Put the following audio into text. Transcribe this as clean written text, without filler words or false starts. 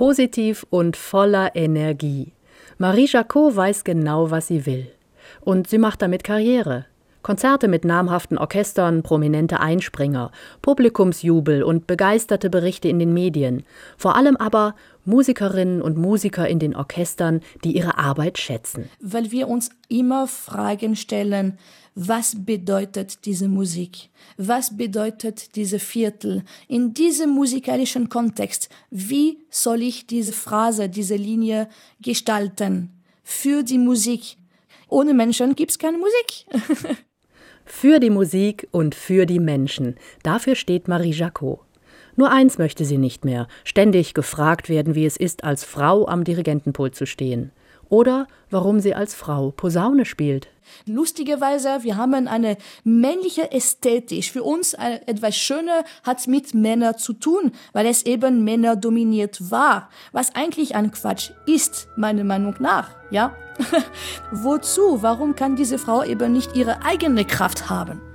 Positiv und voller Energie. Marie Jacot weiß genau, was sie will. Und sie macht damit Karriere. Konzerte mit namhaften Orchestern, prominente Einspringer, Publikumsjubel und begeisterte Berichte in den Medien. Vor allem aber Musikerinnen und Musiker in den Orchestern, die ihre Arbeit schätzen. Weil wir uns immer Fragen stellen, was bedeutet diese Musik? Was bedeutet diese Viertel? In diesem musikalischen Kontext, wie soll ich diese Phrase, diese Linie gestalten? Für die Musik. Ohne Menschen gibt's keine Musik. Für die Musik und für die Menschen. Dafür steht Marie Jacot. Nur eins möchte sie nicht mehr: ständig gefragt werden, wie es ist, als Frau am Dirigentenpult zu stehen. Oder warum sie als Frau Posaune spielt. Lustigerweise, wir haben eine männliche Ästhetik. Für uns etwas Schönes hat mit Männern zu tun, weil es eben Männer dominiert war. Was eigentlich ein Quatsch ist, meiner Meinung nach, ja? Wozu? Warum kann diese Frau eben nicht ihre eigene Kraft haben?